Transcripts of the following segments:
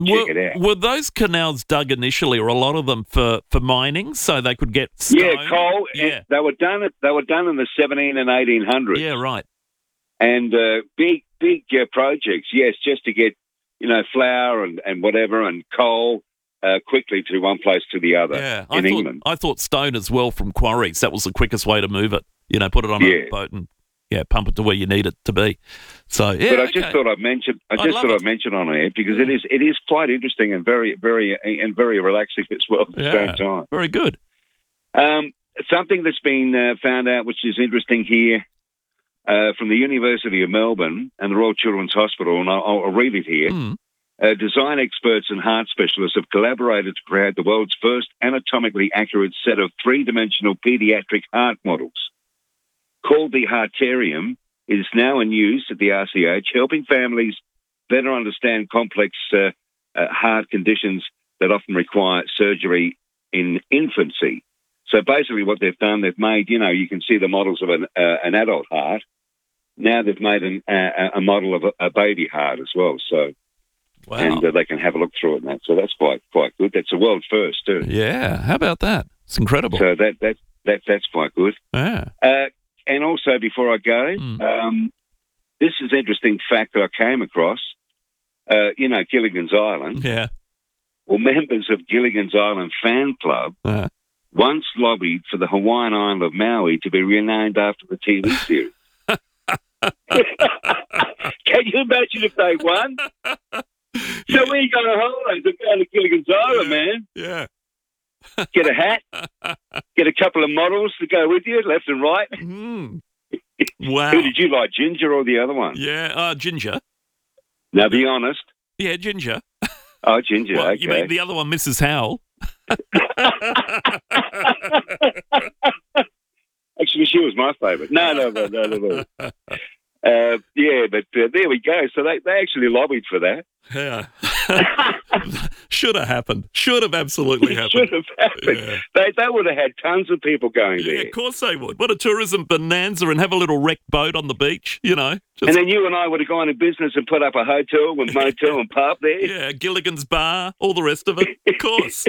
check it out. Were those canals dug initially, or a lot of them for mining, so they could get stone? Yeah, coal. Yeah, they were done. They were done in the 17 and 1800s. yeah, right. And big projects. Yes, just to get flour and whatever and coal quickly to one place to the other. Yeah, England. I thought stone as well from quarries. That was the quickest way to move it. Put it on a boat and pump it to where you need it to be. So yeah, but I just thought I'd mention. I'd mention on air because it is quite interesting and very relaxing as well at the same time. Very good. Something that's been found out, which is interesting here, from the University of Melbourne and the Royal Children's Hospital, and I'll read it here. Design experts and heart specialists have collaborated to create the world's first anatomically accurate set of three-dimensional paediatric heart models. Called the Heartarium, it is now in use at the RCH, helping families better understand complex heart conditions that often require surgery in infancy. So basically what they've done, they've made, you can see the models of an adult heart. Now they've made a model of a baby heart as well. So, wow. And they can have a look through it and that. So that's quite good. That's a world first too. Yeah, how about that? It's incredible. So that's quite good. Yeah. And also, before I go, this is an interesting fact that I came across. Gilligan's Island. Yeah. Well, members of Gilligan's Island fan club once lobbied for the Hawaiian island of Maui to be renamed after the TV series. Can you imagine if they won? So where you going on holidays? I'm going to Gilligan's Island, man. Yeah. Get a hat, get a couple of models to go with you, left and right. Wow. Who did you like, Ginger or the other one? Yeah, Ginger. Now, be honest. Yeah, Ginger. Oh, Ginger, well, okay. You mean the other one, Mrs. Howell? Actually, she was my favourite. No. But there we go. So they actually lobbied for that. Yeah. Should have happened. Should have absolutely happened. Should have happened. Yeah. They would have had tons of people going there. Yeah, of course they would. What a tourism bonanza, and have a little wrecked boat on the beach, And then you and I would have gone in business and put up a hotel and motel and pub there. Yeah, Gilligan's Bar, all the rest of it. Of course.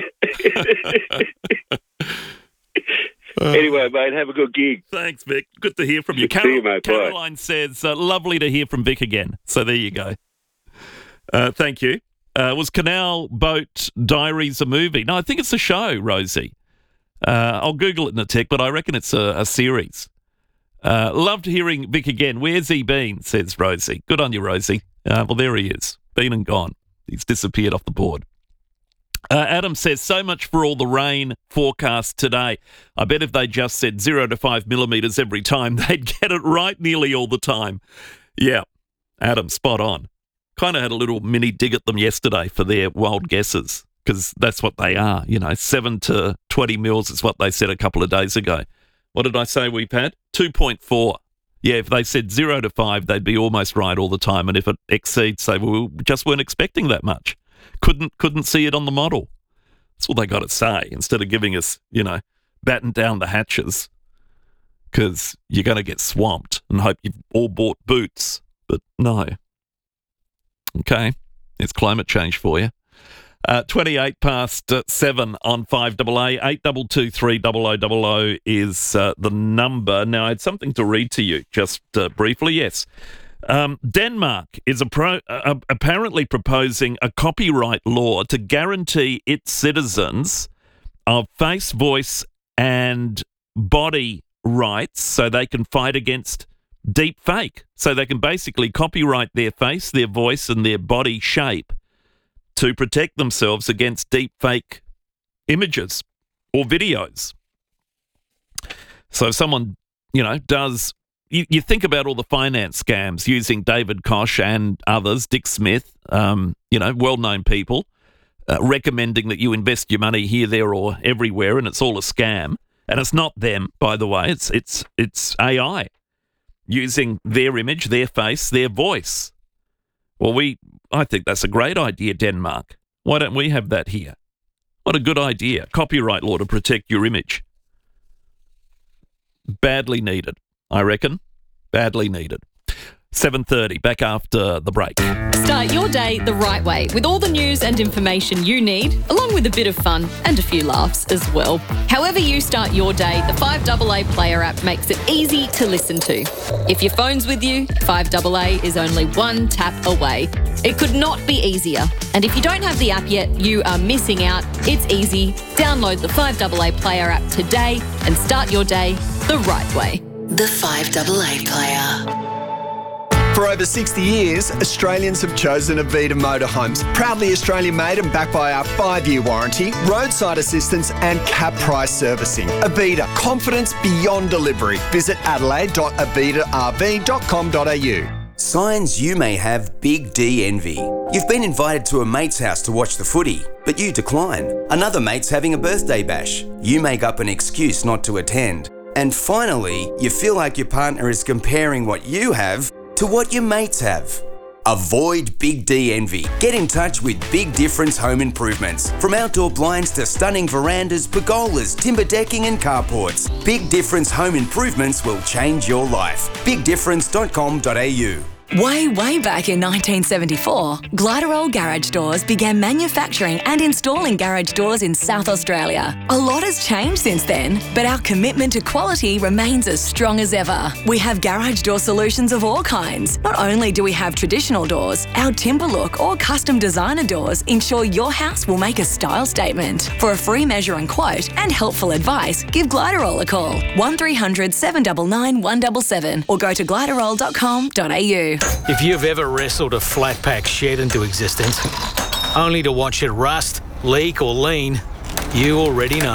Anyway, mate, have a good gig. Thanks, Vic. Good to hear from you. See you, mate. Caroline says, lovely to hear from Vic again. So there you go. Thank you. Was Canal Boat Diaries a movie? No, I think it's a show, Rosie. I'll Google it in a tick, but I reckon it's a series. Loved hearing Vic again. Where's he been, says Rosie. Good on you, Rosie. Well, there he is. Been and gone. He's disappeared off the board. Adam says, so much for all the rain forecast today. I bet if they just said 0 to 5 millimetres every time, they'd get it right nearly all the time. Yeah, Adam, spot on. Kind of had a little mini dig at them yesterday for their wild guesses, because that's what they are. 7 to 20 mils is what they said a couple of days ago. What did I say we've had? 2.4. Yeah, if they said 0 to 5, they'd be almost right all the time. And if it exceeds, say, well, we just weren't expecting that much. Couldn't see it on the model. That's all they got to say, instead of giving us, batten down the hatches, because you're going to get swamped and hope you've all bought boots. But no. Okay, it's climate change for you. 28 past 7 on 5AA. 8223 0000 is the number. Now, I had something to read to you just briefly. Yes. Denmark is apparently proposing a copyright law to guarantee its citizens of face, voice, and body rights so they can fight against deep fake. So they can basically copyright their face, their voice, and their body shape to protect themselves against deep fake images or videos. So if someone, does... You think about all the finance scams using David Koch and others, Dick Smith, well-known people, recommending that you invest your money here, there, or everywhere, and it's all a scam. And it's not them, by the way. It's AI using their image, their face, their voice. Well, I think that's a great idea, Denmark. Why don't we have that here? What a good idea. Copyright law to protect your image. Badly needed. I reckon. Badly needed. 7:30, back after the break. Start your day the right way with all the news and information you need, along with a bit of fun and a few laughs as well. However you start your day, the 5AA Player app makes it easy to listen to. If your phone's with you, 5AA is only one tap away. It could not be easier. And if you don't have the app yet, you are missing out. It's easy. Download the 5AA Player app today and start your day the right way. The 5AA Player. For over 60 years, Australians have chosen Avita Motorhomes. Proudly Australian made and backed by our 5-year warranty, roadside assistance and cap price servicing. Avita, confidence beyond delivery. Visit adelaide.avitarv.com.au. Signs you may have Big D envy. You've been invited to a mate's house to watch the footy, but you decline. Another mate's having a birthday bash. You make up an excuse not to attend. And finally, you feel like your partner is comparing what you have to what your mates have. Avoid Big D envy. Get in touch with Big Difference Home Improvements. From outdoor blinds to stunning verandas, pergolas, timber decking and carports, Big Difference Home Improvements will change your life. BigDifference.com.au. Way back in 1974, Gliderol Garage Doors began manufacturing and installing garage doors in South Australia. A lot has changed since then, but our commitment to quality remains as strong as ever. We have garage door solutions of all kinds. Not only do we have traditional doors, our timber look or custom designer doors ensure your house will make a style statement. For a free measure and quote and helpful advice, give Gliderol a call, 1300 799 177 or go to gliderol.com.au. If you've ever wrestled a flat pack shed into existence, only to watch it rust, leak or lean, you already know.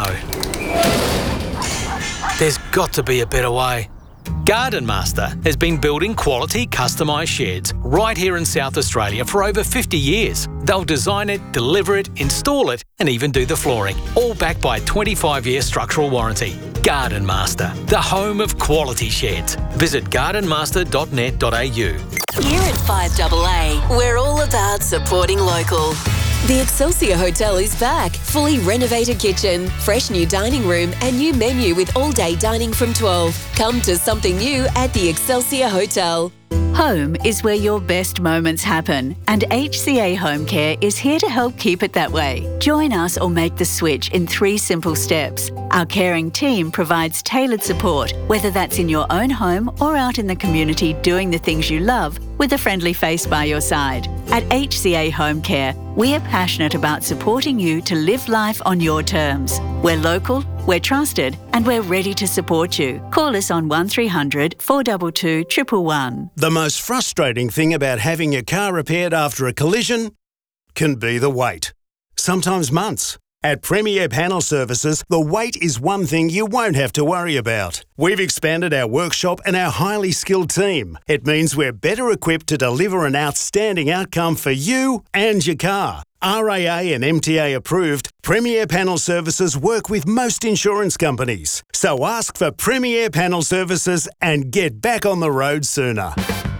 There's got to be a better way. Garden Master has been building quality customised sheds right here in South Australia for over 50 years. They'll design it, deliver it, install it and even do the flooring, all backed by a 25-year structural warranty. Garden Master, the home of quality sheds. Visit gardenmaster.net.au. Here at 5AA, we're all about supporting local. The Excelsior Hotel is back. Fully renovated kitchen, fresh new dining room and new menu with all-day dining from 12. Come to something new at the Excelsior Hotel. Home is where your best moments happen, and HCA Home Care is here to help keep it that way. Join us or make the switch in 3 simple steps. Our caring team provides tailored support, whether that's in your own home or out in the community doing the things you love, with a friendly face by your side. At HCA Home Care, we are passionate about supporting you to live life on your terms. We're local, we're trusted, and we're ready to support you. Call us on 1300 422 111. The most frustrating thing about having your car repaired after a collision can be the wait. Sometimes months. At Premier Panel Services, the wait is one thing you won't have to worry about. We've expanded our workshop and our highly skilled team. It means we're better equipped to deliver an outstanding outcome for you and your car. RAA and MTA approved, Premier Panel Services work with most insurance companies. So ask for Premier Panel Services and get back on the road sooner.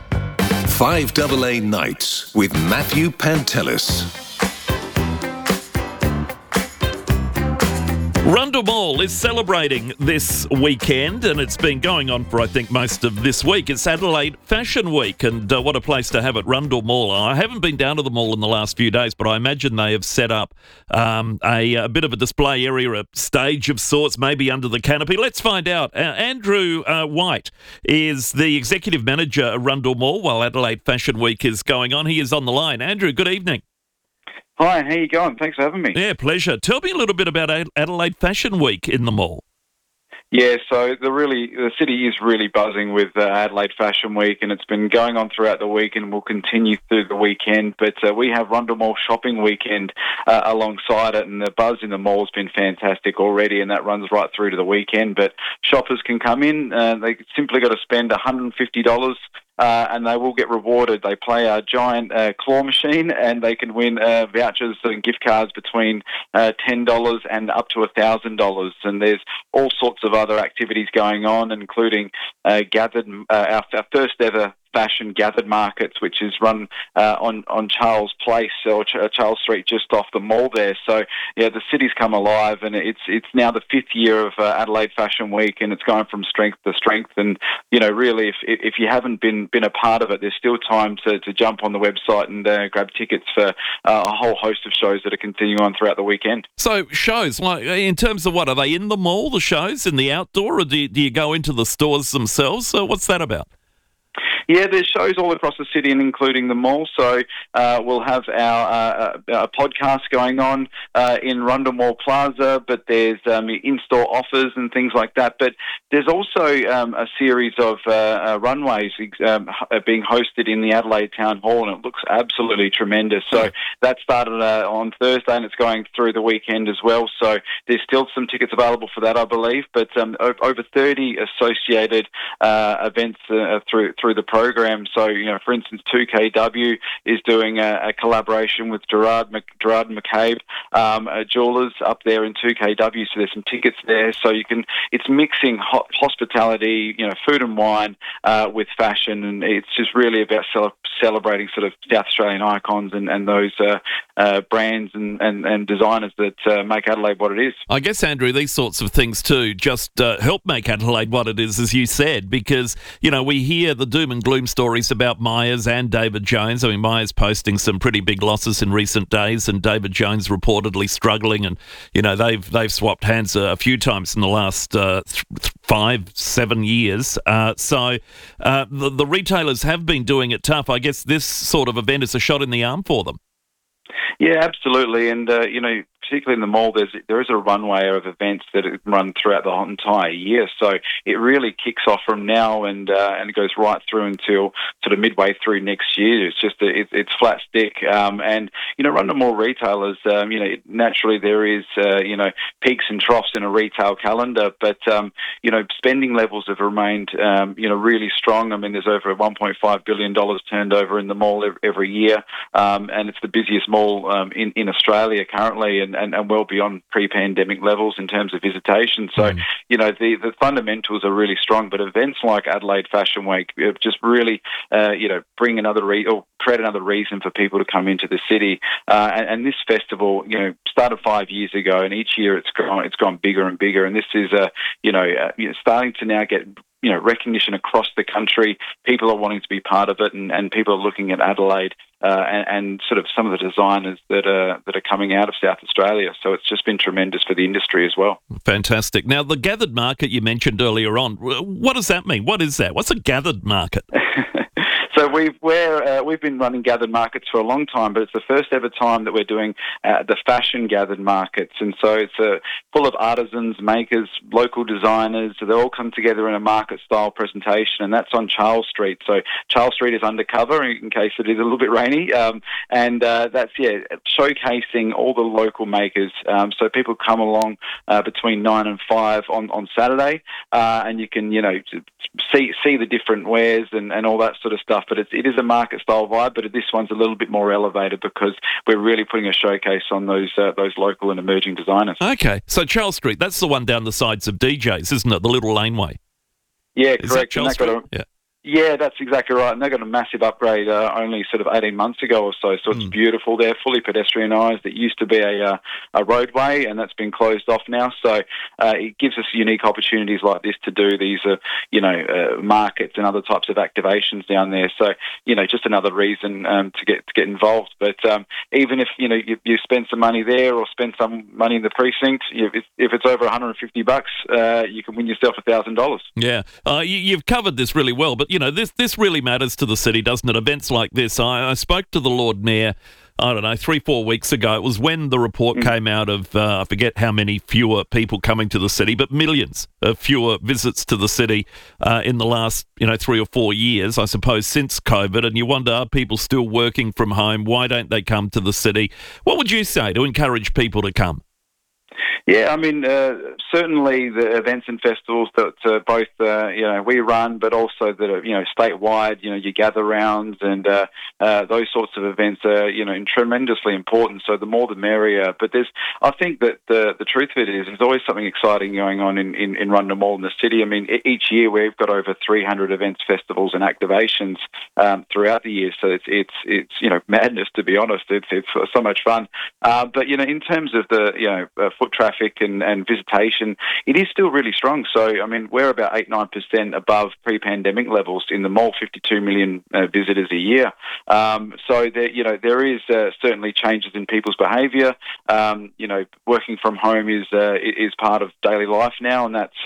5AA Nights with Matthew Pantelis. Rundle Mall is celebrating this weekend, and it's been going on for, I think, most of this week. It's Adelaide Fashion Week, and what a place to have at Rundle Mall. I haven't been down to the mall in the last few days, but I imagine they have set up a bit of a display area, a stage of sorts, maybe under the canopy. Let's find out. Andrew White is the Executive Manager at Rundle Mall while Adelaide Fashion Week is going on. He is on the line. Andrew, good evening. Hi, how you going? Thanks for having me. Yeah, pleasure. Tell me a little bit about Adelaide Fashion Week in the mall. Yeah, so the city is really buzzing with Adelaide Fashion Week, and it's been going on throughout the week and will continue through the weekend. But we have Rundle Mall Shopping Weekend alongside it, and the buzz in the mall has been fantastic already, and that runs right through to the weekend. But shoppers can come in, they simply got to spend $150. And they will get rewarded. They play a giant claw machine, and they can win vouchers and gift cards between $10 and up to $1,000. And there's all sorts of other activities going on, including our first ever Fashion Gathered Markets, which is run on Charles Place or Charles Street, just off the mall there. So yeah, the city's come alive, and it's now the 5th year of Adelaide Fashion Week, and it's going from strength to strength. And really, if you haven't been a part of it, there's still time to jump on the website and grab tickets for a whole host of shows that are continuing on throughout the weekend. So shows, like in terms of what, are they in the mall, the shows, in the outdoor, or do you go into the stores themselves? So what's that about? Yeah, there's shows all across the city and including the mall. So we'll have our podcast going on in Rundle Mall Plaza, but there's in-store offers and things like that. But there's also a series of runways being hosted in the Adelaide Town Hall, and it looks absolutely tremendous. So that started on Thursday, and it's going through the weekend as well. So there's still some tickets available for that, I believe. But over 30 associated events through the program. So, for instance, 2KW is doing a collaboration with Gerard and McCabe Jewelers up there in 2KW. So there's some tickets there. So it's mixing hospitality, food and wine with fashion, and it's just really about celebrating sort of South Australian icons and those brands and designers that make Adelaide what it is. I guess, Andrew, these sorts of things too just help make Adelaide what it is, as you said, because, we hear the doom and gloom stories about Myers and David Jones. I mean, Myers posting some pretty big losses in recent days, and David Jones reportedly struggling, and, they've swapped hands a few times in the last 5-7 years. So the retailers have been doing it tough. I guess this sort of event is a shot in the arm for them. Yeah, absolutely. And, particularly in the mall, there is a runway of events that run throughout the entire year. So it really kicks off from now and it goes right through until sort of midway through next year. It's just it's flat stick. And run the mall retailers. Naturally there is peaks and troughs in a retail calendar, but spending levels have remained really strong. I mean, there's over $1.5 billion turned over in the mall every year, and it's the busiest mall in Australia currently, and well beyond pre-pandemic levels in terms of visitation. So, the fundamentals are really strong, but events like Adelaide Fashion Week just really, bring create another reason for people to come into the city. And this festival, started 5 years ago, and each year it's gone bigger and bigger. And this is, starting to now get recognition across the country. People are wanting to be part of it, and people are looking at Adelaide and sort of some of the designers that are coming out of South Australia. So it's just been tremendous for the industry as well. Fantastic. Now, the gathered market you mentioned earlier on, what does that mean? What is that? What's a gathered market? So we've been running gathered markets for a long time, but it's the first ever time that we're doing the fashion gathered markets. And so it's full of artisans, makers, local designers. So they all come together in a market-style presentation, and that's on Charles Street. So Charles Street is undercover in case it is a little bit rainy, and that's showcasing all the local makers. So people come along between 9 and 5 on Saturday, and you can see the different wares and all that sort of stuff. But it is a market style vibe, but this one's a little bit more elevated because we're really putting a showcase on those local and emerging designers. Okay, so Charles Street, that's the one down the sides of DJ's, isn't it? The little laneway. Yeah, is correct. Charles Street? Yeah, that's exactly right. And they got a massive upgrade only sort of 18 months ago or so. So it's beautiful there, fully pedestrianised. It used to be a roadway, and that's been closed off now. So it gives us unique opportunities like this to do these, markets and other types of activations down there. So, just another reason to get involved. But even if, you spend some money there or spend some money in the precinct, if it's over $150, you can win yourself $1,000. Yeah, you've covered this really well, but this really matters to the city, doesn't it? Events like this. I spoke to the Lord Mayor, 3-4 weeks ago. It was when the report came out of, I forget how many fewer people coming to the city, but millions of fewer visits to the city in the last, 3 or 4 years, I suppose, since COVID. And you wonder, are people still working from home? Why don't they come to the city? What would you say to encourage people to come? Yeah, I mean, certainly the events and festivals that both, we run, but also that are, statewide, you gather rounds and those sorts of events are, tremendously important. So the more the merrier. But I think that the truth of it is there's always something exciting going on in Rundle Mall in the city. I mean, each year we've got over 300 events, festivals and activations throughout the year. So it's madness, to be honest. It's so much fun. But, in terms of the, foot traffic and visitation, it is still really strong. So, I mean, we're about 8-9% above pre-pandemic levels in the mall, 52 million visitors a year. So, there is certainly changes in people's behaviour. Working from home is part of daily life now, and that's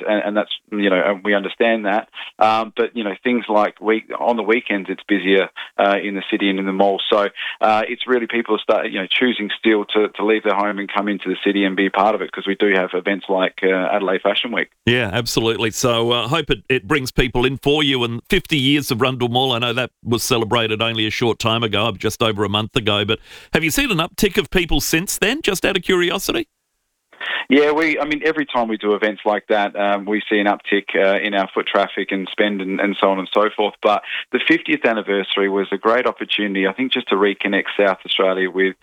and we understand that. But, things like on the weekends, it's busier in the city and in the mall. So, it's really people start, choosing still to leave their home and come into the city and be part of it, because we do have events like Adelaide Fashion Week. Yeah, absolutely. So I hope it brings people in for you. And 50 years of Rundle Mall, I know that was celebrated only a short time ago, just over a month ago. But have you seen an uptick of people since then, just out of curiosity? Yeah, every time we do events like that, we see an uptick in our foot traffic and spend and so on and so forth. But the 50th anniversary was a great opportunity, I think, just to reconnect South Australia with,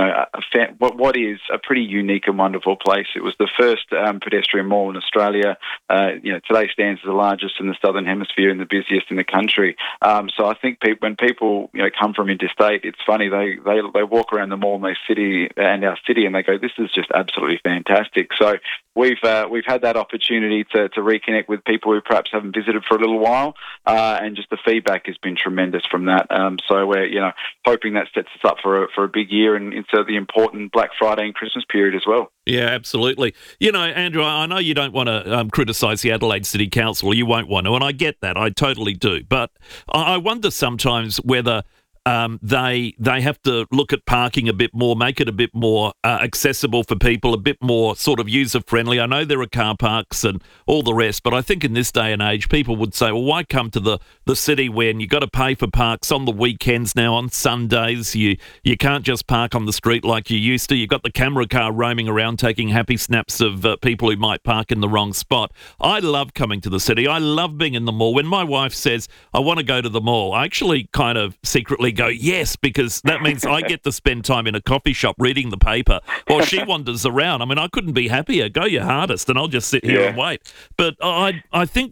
what is a pretty unique and wonderful place. It was the first pedestrian mall in Australia. Today stands as the largest in the Southern Hemisphere and the busiest in the country. So I think when people, come from interstate, it's funny, they walk around the mall and our city and they go, this is just absolutely fantastic. So we've had that opportunity to reconnect with people who perhaps haven't visited for a little while, and just the feedback has been tremendous from that. So we're hoping that sets us up for a big year and into the important Black Friday and Christmas period as well. Yeah, absolutely. Andrew, I know you don't want to criticise the Adelaide City Council. You won't want to, and I get that. I totally do. But I wonder sometimes whether they have to look at parking a bit more, make it a bit more accessible for people, a bit more sort of user-friendly. I know there are car parks and all the rest, but I think in this day and age, people would say, well, why come to the city when you've got to pay for parks on the weekends now, on Sundays? You can't just park on the street like you used to. You've got the camera car roaming around taking happy snaps of people who might park in the wrong spot. I love coming to the city. I love being in the mall. When my wife says, I want to go to the mall, I actually kind of secretly go, yes, because that means I get to spend time in a coffee shop reading the paper while she wanders around. I mean, I couldn't be happier. Go your hardest, and I'll just sit here and wait. But I think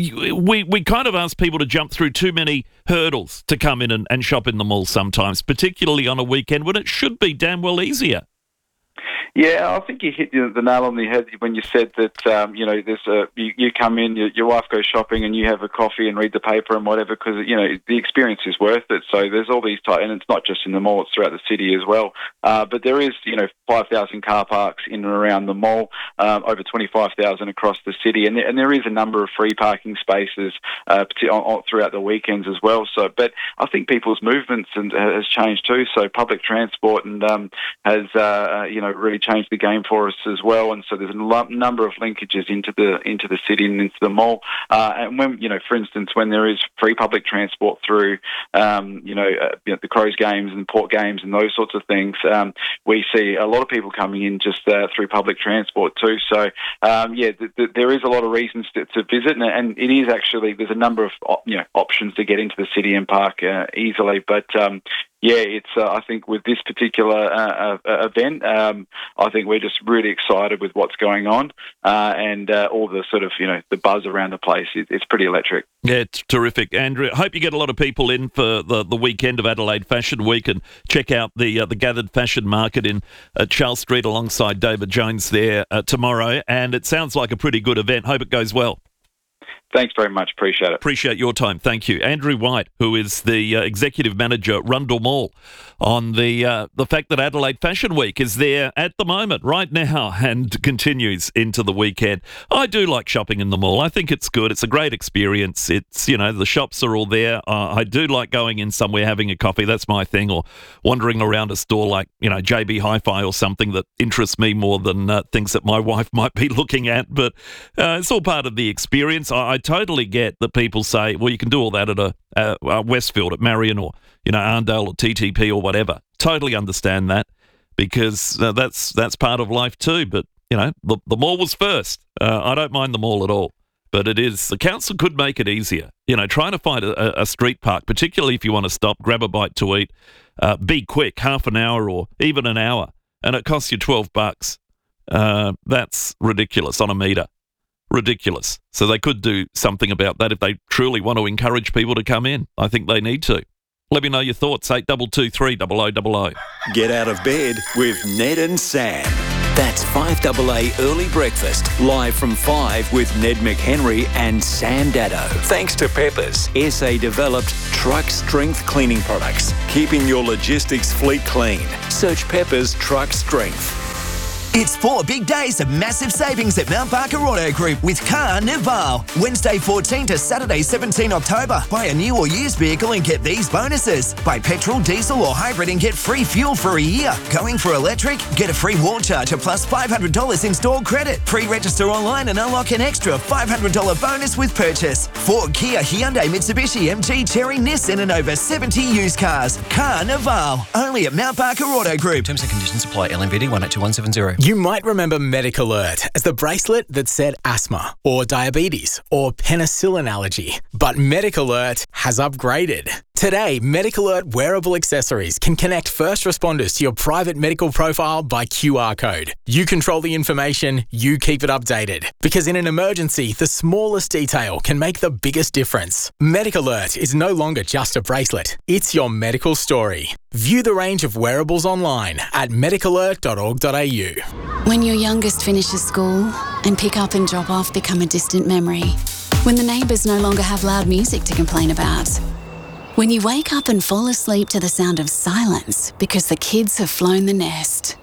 we kind of ask people to jump through too many hurdles to come in and shop in the mall sometimes, particularly on a weekend when it should be damn well easier. Yeah, I think you hit the nail on the head when you said that, there's you come in, your wife goes shopping and you have a coffee and read the paper and whatever, because, the experience is worth it. So there's all these and it's not just in the mall, it's throughout the city as well. But there is, 5,000 car parks in and around the mall, over 25,000 across the city. And there is a number of free parking spaces throughout the weekends as well. So, but I think people's movements has changed too. So public transport has, really changed the game for us as well. And so there's a number of linkages into the city and into the mall. And when, for instance, when there is free public transport through, the Crows games and Port games and those sorts of things, we see a lot of people coming in just through public transport too. So, there is a lot of reasons to visit, and it is actually, there's a number of options to get into the city and park easily. But it's I think with this particular event, I think we're just really excited with what's going on, and all the sort of the buzz around the place. It's pretty electric. Yeah, it's terrific, Andrew. I hope you get a lot of people in for the weekend of Adelaide Fashion Week, and check out the Gathered Fashion Market in Charles Street alongside David Jones there tomorrow. And it sounds like a pretty good event. Hope it goes well. Thanks very much. Appreciate it. Appreciate your time. Thank you. Andrew White, who is the Executive Manager at Rundle Mall, on the fact that Adelaide Fashion Week is there at the moment, right now, and continues into the weekend. I do like shopping in the mall. I think it's good. It's a great experience. It's, the shops are all there. I do like going in somewhere, having a coffee. That's my thing. Or wandering around a store like, JB Hi-Fi or something that interests me more than things that my wife might be looking at. But it's all part of the experience. I totally get that people say, well, you can do all that at a Westfield, at Marion, or Arndale or TTP or whatever. Totally understand that, because that's part of life too. But the mall was first. I don't mind the mall at all. But it is, the council could make it easier. Trying to find a street park, particularly if you want to stop, grab a bite to eat, be quick, half an hour or even an hour, and it costs you $12. That's ridiculous on a metre. Ridiculous. So they could do something about that if they truly want to encourage people to come in. I think they need to. Let me know your thoughts, 8223 0000. Get out of bed with Ned and Sam. That's 5AA Early Breakfast, live from 5 with Ned McHenry and Sam Dado. Thanks to Peppers, SA-developed truck strength cleaning products, keeping your logistics fleet clean. Search Peppers Truck Strength. It's 4 big days of massive savings at Mount Barker Auto Group with Carnival. Wednesday 14 to Saturday 17 October. Buy a new or used vehicle and get these bonuses. Buy petrol, diesel or hybrid and get free fuel for a year. Going for electric? Get a free wall charger plus $500 installed credit. Pre-register online and unlock an extra $500 bonus with purchase. Ford, Kia, Hyundai, Mitsubishi, MG, Chery, Nissan and over 70 used cars. Carnival. Only at Mount Barker Auto Group. Terms and conditions apply. LMVD 182170. You might remember Medical Alert as the bracelet that said asthma or diabetes or penicillin allergy. But Medical Alert has upgraded. Today, Medical Alert wearable accessories can connect first responders to your private medical profile by QR code. You control the information, you keep it updated. Because in an emergency, the smallest detail can make the biggest difference. Medical Alert is no longer just a bracelet. It's your medical story. View the range of wearables online at medicalert.org.au. When your youngest finishes school and pick up and drop off become a distant memory. When the neighbours no longer have loud music to complain about. When you wake up and fall asleep to the sound of silence because the kids have flown the nest.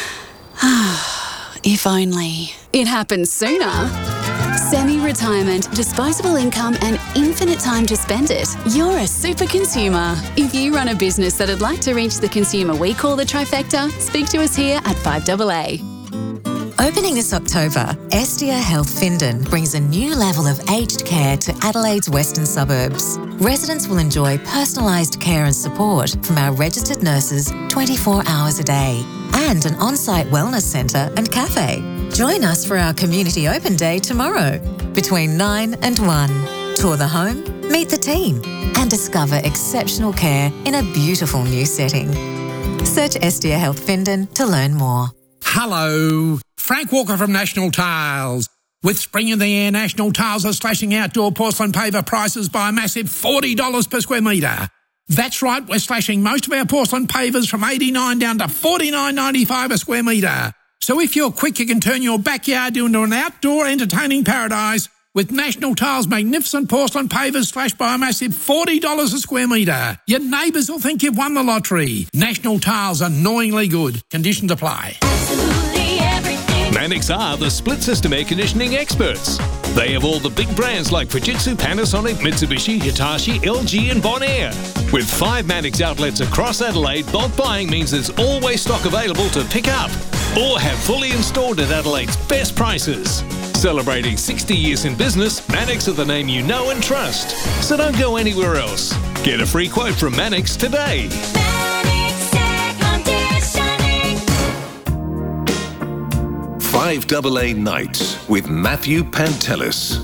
If only it happened sooner. Semi-retirement, disposable income and infinite time to spend it. You're a super consumer. If you run a business that'd like to reach the consumer we call the trifecta, speak to us here at 5AA. Opening this October, Estia Health Findon brings a new level of aged care to Adelaide's western suburbs. Residents will enjoy personalised care and support from our registered nurses 24 hours a day and an on-site wellness centre and cafe. Join us for our Community Open Day tomorrow between 9 and 1. Tour the home, meet the team and discover exceptional care in a beautiful new setting. Search Estia Health Findon to learn more. Hello, Frank Walker from National Tiles. With spring in the air, National Tiles are slashing outdoor porcelain paver prices by a massive $40 per square metre. That's right, we're slashing most of our porcelain pavers from $89 down to $49.95 a square metre. So if you're quick, you can turn your backyard into an outdoor entertaining paradise with National Tiles' magnificent porcelain pavers slashed by a massive $40 a square metre. Your neighbours will think you've won the lottery. National Tiles, annoyingly good. Conditions apply. Mannix are the split system air conditioning experts. They have all the big brands like Fujitsu, Panasonic, Mitsubishi, Hitachi, LG and Bonaire. With 5 Mannix outlets across Adelaide, bulk buying means there's always stock available to pick up or have fully installed at Adelaide's best prices. Celebrating 60 years in business, Mannix are the name you know and trust. So don't go anywhere else. Get a free quote from Mannix today. 5AA Nights with Matthew Pantelis.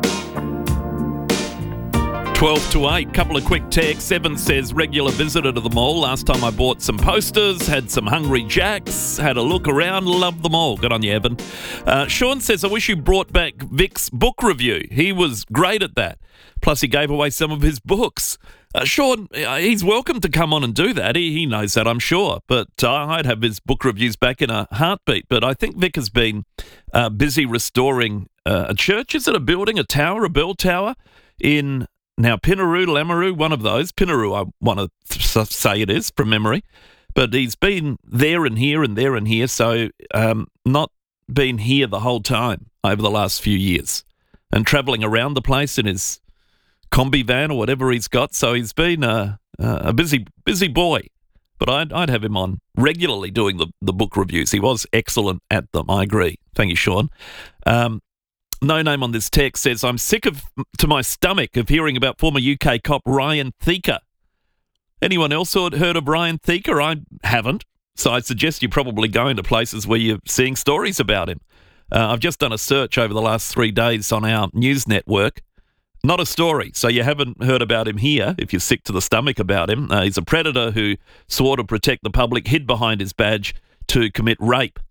12 to 8, couple of quick texts. Evan says, regular visitor to the mall. Last time I bought some posters, had some Hungry Jacks, had a look around, loved them all. Good on you, Evan. Sean says, I wish you brought back Vic's book review. He was great at that. Plus, he gave away some of his books. Sean, he's welcome to come on and do that. He knows that, I'm sure. But I'd have his book reviews back in a heartbeat. But I think Vic has been busy restoring a church. Is it a building, a tower, a bell tower in now Pinnaroo, Lameroo, one of those. Pinnaroo, I want to say it is from memory. But he's been there and here and there and here. So not been here the whole time over the last few years and travelling around the place in his combi van or whatever he's got. So he's been a busy boy. But I'd have him on regularly doing the book reviews. He was excellent at them. I agree. Thank you, Sean. No name on this text says, I'm sick to my stomach of hearing about former UK cop Ryan Thieker. Anyone else heard of Ryan Thieker? I haven't. So I suggest you're probably going to places where you're seeing stories about him. I've just done a search over the last 3 days on our news network. Not a story, so you haven't heard about him here if you're sick to the stomach about him. He's a predator who swore to protect the public, hid behind his badge to commit rape.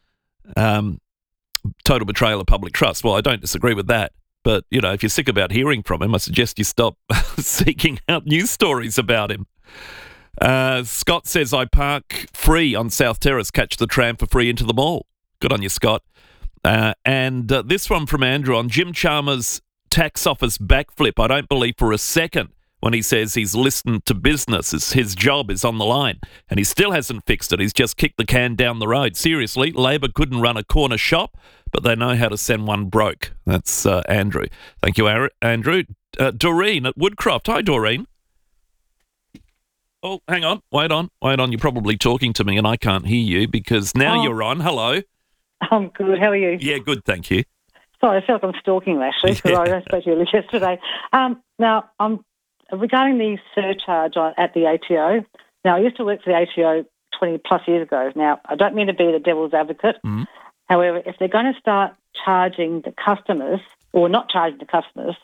Total betrayal of public trust. Well, I don't disagree with that. But, you know, if you're sick about hearing from him, I suggest you stop seeking out news stories about him. Scott says, I park free on South Terrace, catch the tram for free into the mall. Good on you, Scott. And this one from Andrew on Jim Chalmers' tax office backflip. I don't believe for a second when he says he's listened to business. His job is on the line, and he still hasn't fixed it. He's just kicked the can down the road. Seriously, Labor couldn't run a corner shop, but they know how to send one broke. That's Andrew. Thank you, Andrew. Doreen at Woodcroft. Hi, Doreen. Oh, hang on. Wait on. You're probably talking to me and I can't hear you because now you're on. Hello. I'm good. How are you? Yeah, good, thank you. Sorry, I feel like I'm stalking you, actually, because I spoke to you yesterday. Now, regarding the surcharge at the ATO, now I used to work for the ATO 20-plus years ago. Now, I don't mean to be the devil's advocate. Mm-hmm. However, if they're going to start charging the customers, or not charging the customers,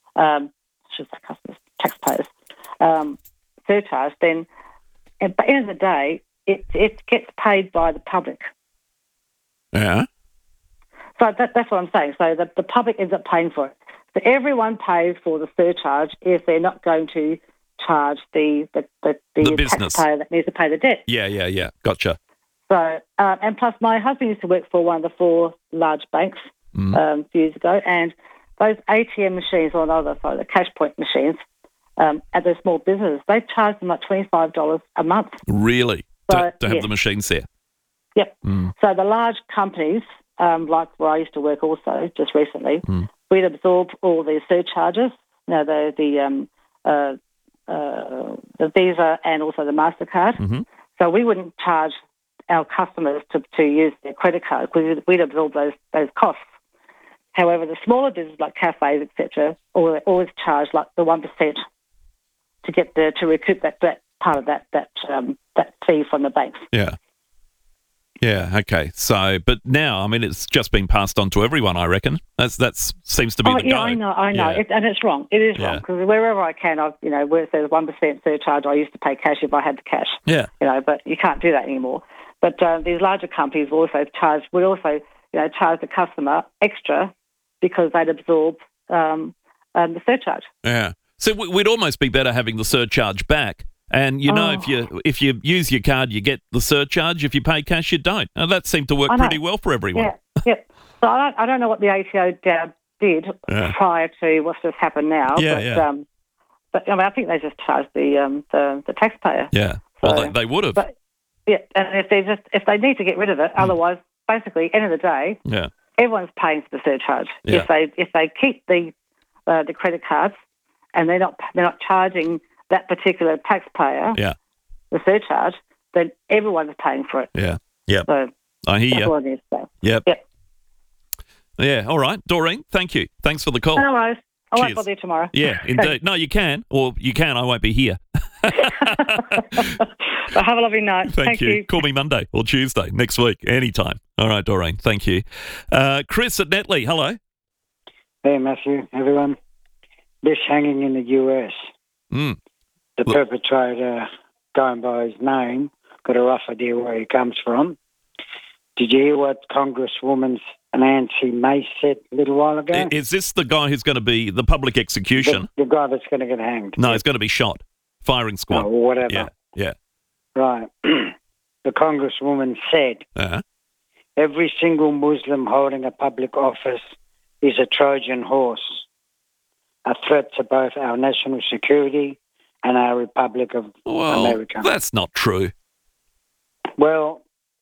taxpayers, surcharge, then at the end of the day, it gets paid by the public. Yeah. So that's what I'm saying. So the public ends up paying for it. So everyone pays for the surcharge if they're not going to charge the business taxpayer that needs to pay the debt. Yeah. Gotcha. So and plus, my husband used to work for one of the 4 large banks a few years ago, and those ATM machines, the cash point machines, at the small businesses, they charge them like $25 a month. Really? So, to have the machines there? Yep. So the large companies, like where I used to work also just recently, we'd absorb all the surcharges, the Visa and also the MasterCard. Mm-hmm. So we wouldn't charge our customers to use their credit card because we'd absorb those costs. However, the smaller businesses like cafes, etc., always charge like the 1% to recoup that part of that fee from the banks. Yeah. Yeah, okay. So, but now, I mean, it's just been passed on to everyone, I reckon. That seems to be the go. I know. Yeah. And it's wrong. It is wrong, because wherever I can, where it says 1% surcharge, I used to pay cash if I had the cash. Yeah. But you can't do that anymore. But these larger companies would also charge the customer extra because they'd absorb the surcharge. Yeah. So we'd almost be better having the surcharge back. And, if you use your card, you get the surcharge. If you pay cash, you don't. Now, that seemed to work pretty well for everyone. Yeah. So I don't know what the ATO did prior to what's just happened now. But I think they just charged the taxpayer. Yeah. So, well, they would have. But, and if they need to get rid of it, otherwise, basically, end of the day, everyone's paying for the surcharge. Yeah. If they keep the credit cards and they're not charging that particular taxpayer, the surcharge, then everyone's paying for it. Yeah. Yep. So I hear you. That's what I need to say. Yep. Yeah. All right, Doreen. Thank you. Thanks for the call. No worries. I won't bother you tomorrow. Yeah, indeed. No, you can, or you can. I won't be here. Well, have a lovely night. Thank you. Call me Monday or Tuesday next week, anytime. All right, Doreen. Thank you. Chris at Netley. Hello. Hey, Matthew. Everyone. This hanging in the US. The perpetrator, going by his name, got a rough idea where he comes from. Did you hear what Congresswoman Nancy Mace said a little while ago? Is this the guy who's going to be the public execution? The guy that's going to get hanged. No, he's going to be shot. Firing squad. Or whatever. Yeah. Right. The Congresswoman said, every single Muslim holding a public office is a Trojan horse, a threat to both our national security and our Republic of America. That's not true. Well,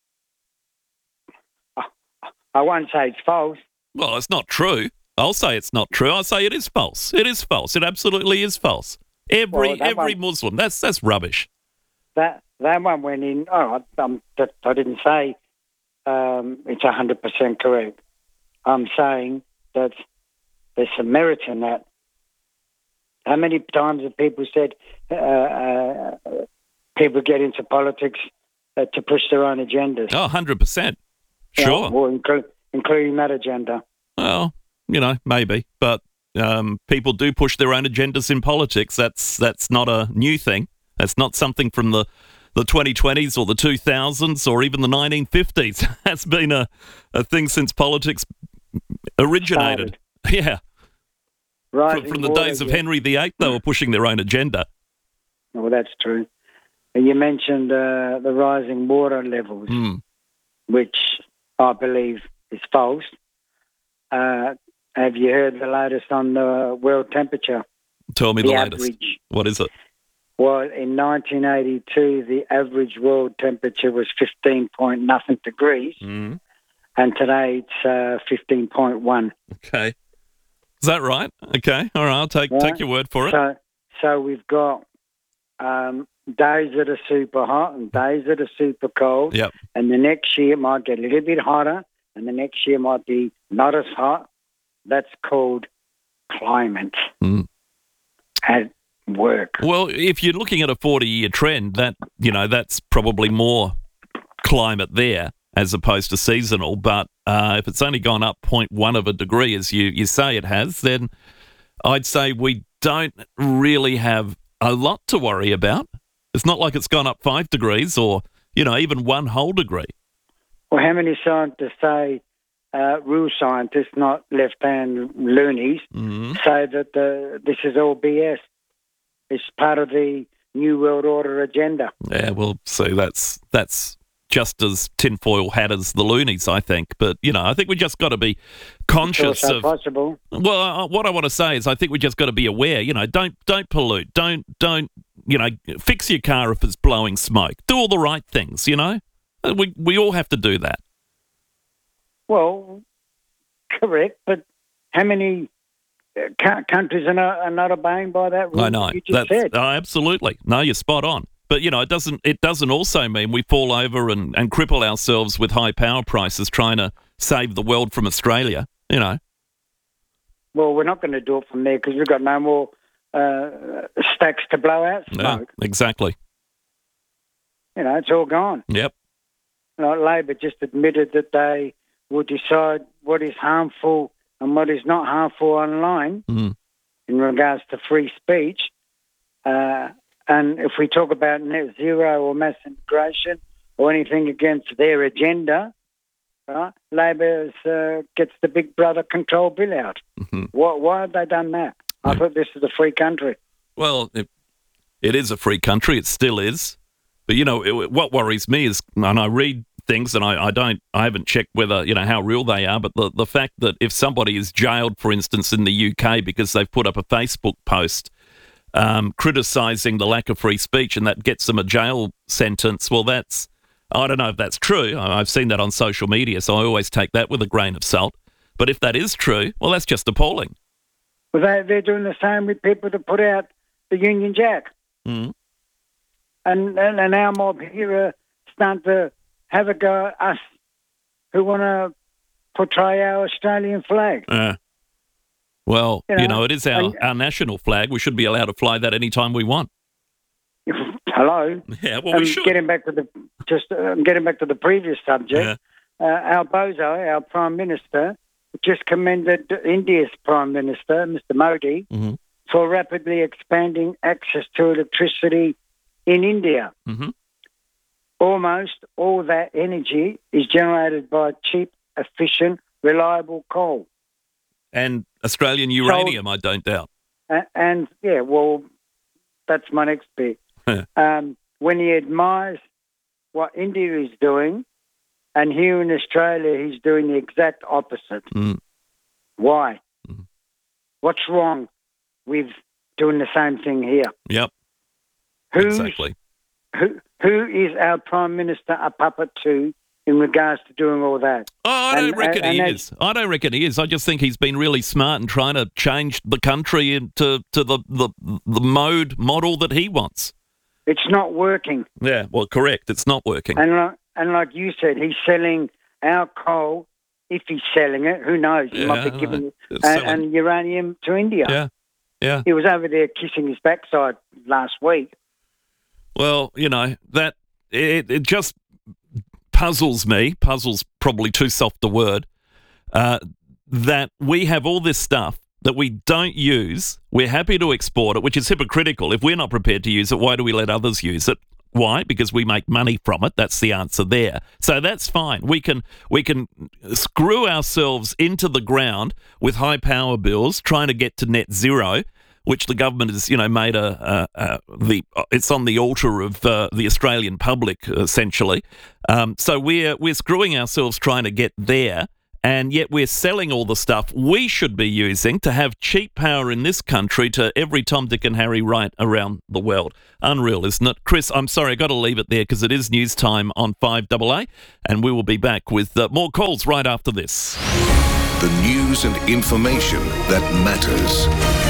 I won't say it's false. Well, it's not true. I'll say it's not true. I'll say it is false. It is false. It absolutely is false. Every Muslim. That's rubbish. That one went in. I didn't say it's 100% correct. I'm saying that there's some merit in that. How many times have people said people get into politics to push their own agendas. Oh, 100%. Sure. Well, including that agenda. Well, maybe. But people do push their own agendas in politics. That's not a new thing. That's not something from the 2020s or the 2000s or even the 1950s. That's been a thing since politics originated. Yeah. Right. From the days of Henry VIII, they were pushing their own agenda. Well, that's true. You mentioned the rising water levels, which I believe is false. Have you heard the latest on the world temperature? Tell me the latest. Average. What is it? Well, in 1982, the average world temperature was 15.0 degrees, and today it's 15.1. Okay. Is that right? Okay. All right. I'll take your word for it. So we've got days that are super hot and days that are super cold. Yep. And the next year it might get a little bit hotter, and the next year might be not as hot. That's called climate at work. Well, if you're looking at a 40-year trend, that's probably more climate there as opposed to seasonal. But if it's only gone up 0.1 of a degree, as you say it has, then I'd say we don't really have a lot to worry about. It's not like it's gone up 5 degrees or, even 1 whole degree. Well, how many scientists say, real scientists, not left-hand loonies, say that this is all BS? It's part of the New World Order agenda. Yeah, well, see, that's just as tinfoil hat as the loonies, I think. But, I think we just got to be conscious it's also of... possible. Well, what I want to say is I think we just got to be aware, don't pollute. Don't, fix your car if it's blowing smoke. Do all the right things, We all have to do that. Well, correct, but how many countries are not obeying by that rule? I know. You just said. Absolutely. No, you're spot on. But, it doesn't also mean we fall over and cripple ourselves with high power prices trying to save the world from Australia, Well, we're not going to do it from there because we've got no more stacks to blow out smoke. Yeah, exactly. It's all gone. Yep. Labor just admitted that they will decide what is harmful and what is not harmful online in regards to free speech. And if we talk about net zero or mass immigration or anything against their agenda, Labor gets the Big Brother control bill out. Why have they done that? I thought this is a free country. Well, it is a free country. It still is. But, what worries me is, and I read things and I haven't checked whether, how real they are, but the fact that if somebody is jailed, for instance, in the UK because they've put up a Facebook post criticising the lack of free speech and that gets them a jail sentence, well, I don't know if that's true. I've seen that on social media, so I always take that with a grain of salt. But if that is true, well, that's just appalling. Well, they're doing the same with people that put out the Union Jack. And our mob here are starting to have a go at us who want to portray our Australian flag. Well, it is our national flag. We should be allowed to fly that anytime we want. Hello. Yeah, well, we should. Getting back to the previous subject, our bozo, our Prime Minister, just commended India's Prime Minister, Mr. Modi, for rapidly expanding access to electricity in India. Almost all that energy is generated by cheap, efficient, reliable coal. And Australian uranium, I don't doubt. And that's my next bit. When he admires what India is doing, and here in Australia he's doing the exact opposite. Why? What's wrong with doing the same thing here? Yep. Exactly. Who is our Prime Minister a puppet to in regards to doing all that? Oh, I don't reckon he is. I don't reckon he is. I just think he's been really smart in trying to change the country into the model that he wants. It's not working. Yeah, well, correct. It's not working. And like you said, he's selling our coal. If he's selling it, who knows? He might be giving and uranium to India. Yeah. He was over there kissing his backside last week. Well, that it just puzzles me, puzzles probably too soft a word, that we have all this stuff that we don't use. We're happy to export it, which is hypocritical. If we're not prepared to use it, why do we let others use it? Why? Because we make money from it. That's the answer there. So that's fine. We can screw ourselves into the ground with high power bills trying to get to net zero, which the government has, made it's on the altar of the Australian public, essentially. So we're screwing ourselves trying to get there, and yet we're selling all the stuff we should be using to have cheap power in this country to every Tom, Dick and Harry right around the world. Unreal, isn't it? Chris, I'm sorry, I've got to leave it there because it is news time on 5AA, and we will be back with more calls right after this. The news and information that matters.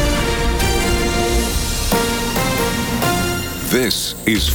This is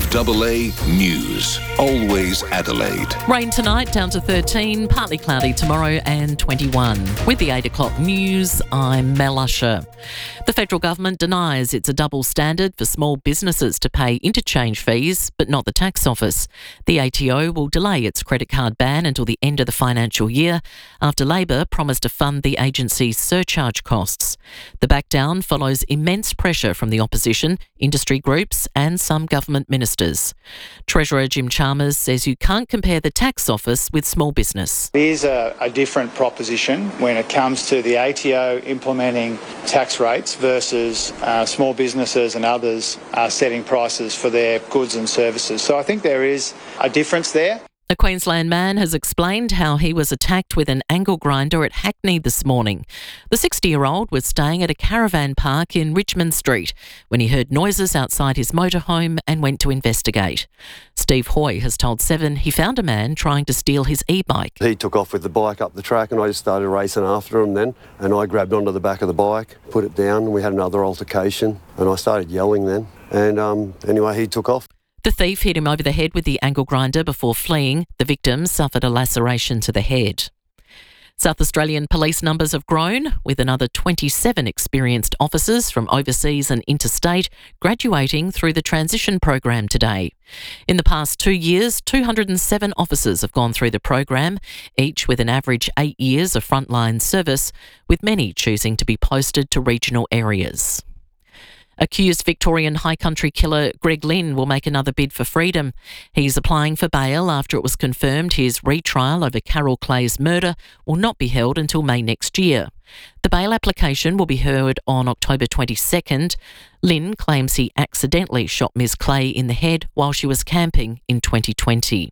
5AA News. Always Adelaide. Rain tonight, down to 13, partly cloudy tomorrow and 21. With the 8 o'clock news, I'm Mel Usher. The federal government denies it's a double standard for small businesses to pay interchange fees, but not the tax office. The ATO will delay its credit card ban until the end of the financial year, after Labor promised to fund the agency's surcharge costs. The backdown follows immense pressure from the opposition, industry groups and some government ministers. Treasurer Jim Chalmers says you can't compare the tax office with small business. There's a different proposition when it comes to the ATO implementing tax rates versus small businesses and others setting prices for their goods and services. So I think there is a difference there. A Queensland man has explained how he was attacked with an angle grinder at Hackney this morning. The 60-year-old was staying at a caravan park in Richmond Street when he heard noises outside his motorhome and went to investigate. Steve Hoy has told Seven he found a man trying to steal his e-bike. He took off with the bike up the track and I just started racing after him then, and I grabbed onto the back of the bike, put it down, and we had another altercation and I started yelling then, and anyway he took off. The thief hit him over the head with the angle grinder before fleeing. The victim suffered a laceration to the head. South Australian police numbers have grown, with another 27 experienced officers from overseas and interstate graduating through the transition program today. In the past 2 years, 207 officers have gone through the program, each with an average 8 years of frontline service, with many choosing to be posted to regional areas. Accused Victorian High Country killer Greg Lynn will make another bid for freedom. He's applying for bail after it was confirmed his retrial over Carol Clay's murder will not be held until May next year. The bail application will be heard on October 22nd. Lynn claims he accidentally shot Ms Clay in the head while she was camping in 2020.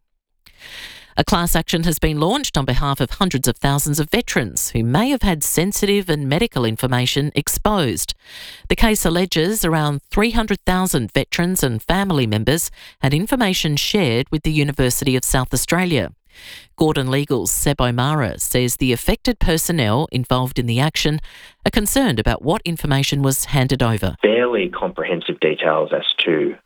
A class action has been launched on behalf of hundreds of thousands of veterans who may have had sensitive and medical information exposed. The case alleges around 300,000 veterans and family members had information shared with the University of South Australia. Gordon Legal's Seb O'Mara says the affected personnel involved in the action are concerned about what information was handed over. Fairly comprehensive details as to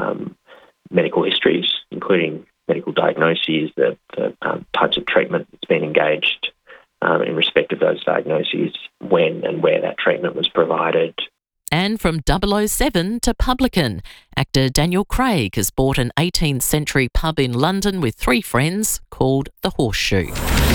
medical histories, including medical diagnoses, the types of treatment that's been engaged in respect of those diagnoses, when and where that treatment was provided. And from 007 to publican, actor Daniel Craig has bought an 18th century pub in London with 3 friends called the Horseshoe.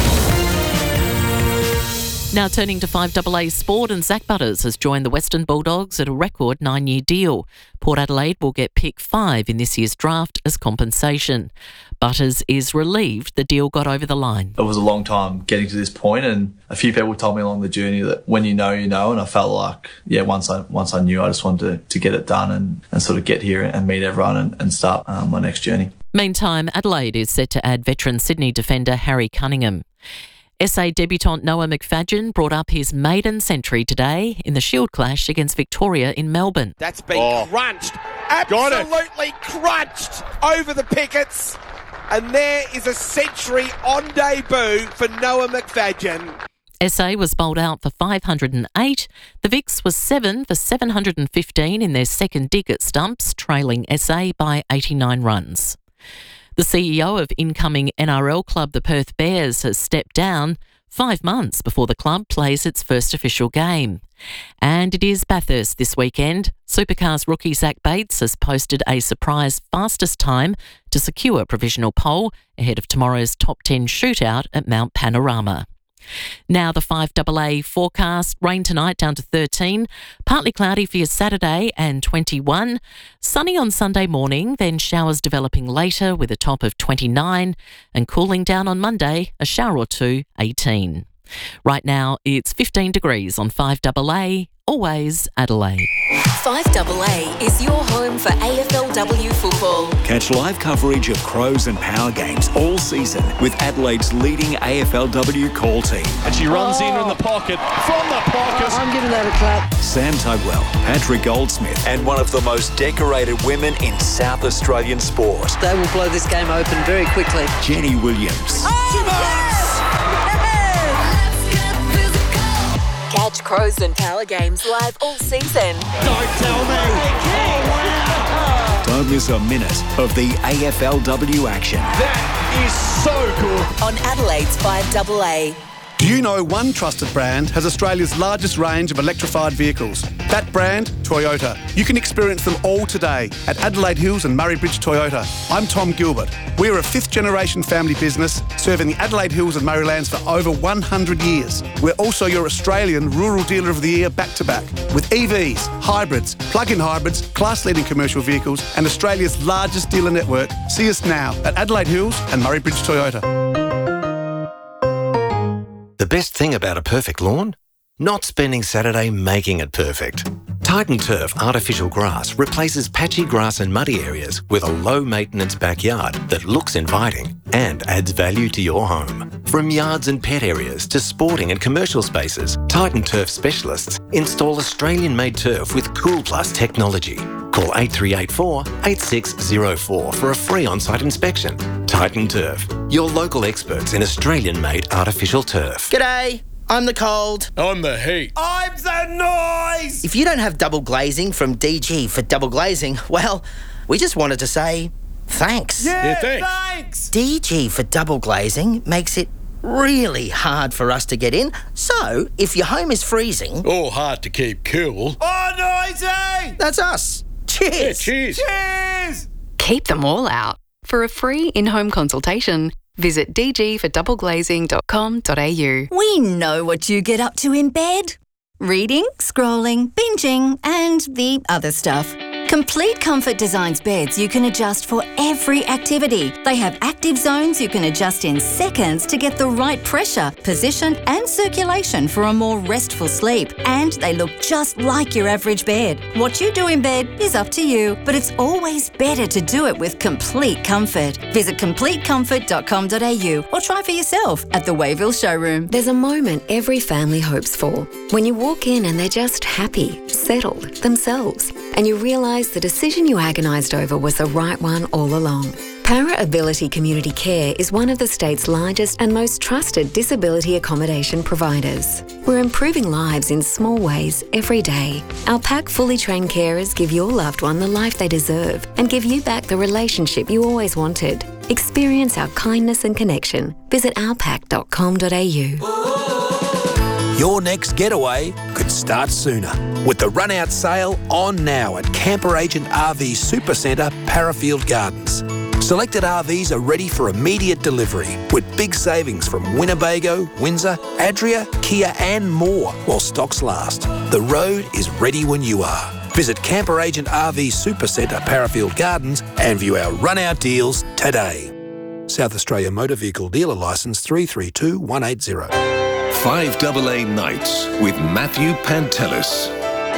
Now turning to 5AA Sport, and Zach Butters has joined the Western Bulldogs at a record 9-year deal. Port Adelaide will get pick 5 in this year's draft as compensation. Butters is relieved the deal got over the line. It was a long time getting to this point, and a few people told me along the journey that when you know, you know, and I felt like, once I knew, I just wanted to get it done and sort of get here and meet everyone and start my next journey. Meantime, Adelaide is set to add veteran Sydney defender Harry Cunningham. SA debutant Noah McFadden brought up his maiden century today in the Shield clash against Victoria in Melbourne. That's been crunched, absolutely crunched over the pickets, and there is a century on debut for Noah McFadden. SA was bowled out for 508. The Vics was 7 for 715 in their second dig at stumps, trailing SA by 89 runs. The CEO of incoming NRL club the Perth Bears has stepped down 5 months before the club plays its first official game. And it is Bathurst this weekend. Supercars rookie Zach Bates has posted a surprise fastest time to secure provisional pole ahead of tomorrow's top 10 shootout at Mount Panorama. Now the 5AA forecast. Rain tonight down to 13. Partly cloudy for your Saturday and 21. Sunny on Sunday morning, then showers developing later with a top of 29. And cooling down on Monday, a shower or two, 18. Right now it's 15 degrees on 5AA, always Adelaide. 5AA is your home for AFLW football. Catch live coverage of Crows and Power games all season with Adelaide's leading AFLW call team. And she runs in the pocket, from the pocket. I'm giving that a clap. Sam Tugwell, Patrick Goldsmith, and one of the most decorated women in South Australian sport. They will blow this game open very quickly. Jenny Williams. Catch Crows and Power games live all season. Don't tell me. Don't miss a minute of the AFLW action. That is so good. On Adelaide's 5AA. Do you know one trusted brand has Australia's largest range of electrified vehicles? That brand, Toyota. You can experience them all today at Adelaide Hills and Murray Bridge Toyota. I'm Tom Gilbert. We are a fifth-generation family business serving the Adelaide Hills and Murraylands for over 100 years. We're also your Australian Rural Dealer of the Year back-to-back with EVs, hybrids, plug-in hybrids, class-leading commercial vehicles and Australia's largest dealer network. See us now at Adelaide Hills and Murray Bridge Toyota. The best thing about a perfect lawn? Not spending Saturday making it perfect. Titan Turf Artificial Grass replaces patchy grass and muddy areas with a low-maintenance backyard that looks inviting and adds value to your home. From yards and pet areas to sporting and commercial spaces, Titan Turf specialists install Australian-made turf with Cool Plus technology. Call 8384 8604 for a free on-site inspection. Titan Turf, your local experts in Australian-made artificial turf. G'day, I'm the cold. I'm the heat. I'm the noise. If you don't have double glazing from DG for double glazing, well, we just wanted to say thanks. Yeah, thanks. DG for double glazing makes it really hard for us to get in. So, if your home is freezing... or hard to keep cool... oh, noisy! That's us. Cheers. Yeah, cheers. Cheers. Keep them all out. For a free in-home consultation, visit dgfordoubleglazing.com.au. We know what you get up to in bed. Reading, scrolling, binging, and the other stuff. Complete Comfort designs beds you can adjust for every activity. They have active zones you can adjust in seconds to get the right pressure, position, and circulation for a more restful sleep. And they look just like your average bed. What you do in bed is up to you, but it's always better to do it with Complete Comfort. Visit CompleteComfort.com.au or try for yourself at the Wayville showroom. There's a moment every family hopes for. When you walk in and they're just happy, settled, themselves, and you realise the decision you agonised over was the right one all along. Para Ability Community Care is one of the state's largest and most trusted disability accommodation providers. We're improving lives in small ways every day. Our PAC fully trained carers give your loved one the life they deserve and give you back the relationship you always wanted. Experience our kindness and connection. Visit ourpac.com.au. Your next getaway could start sooner with the run-out sale on now at Camper Agent RV Supercentre, Parafield Gardens. Selected RVs are ready for immediate delivery with big savings from Winnebago, Windsor, Adria, Kia and more while stocks last. The road is ready when you are. Visit Camper Agent RV Supercentre, Parafield Gardens and view our run-out deals today. South Australia Motor Vehicle Dealer Licence 332180. 5AA Nights with Matthew Pantelis.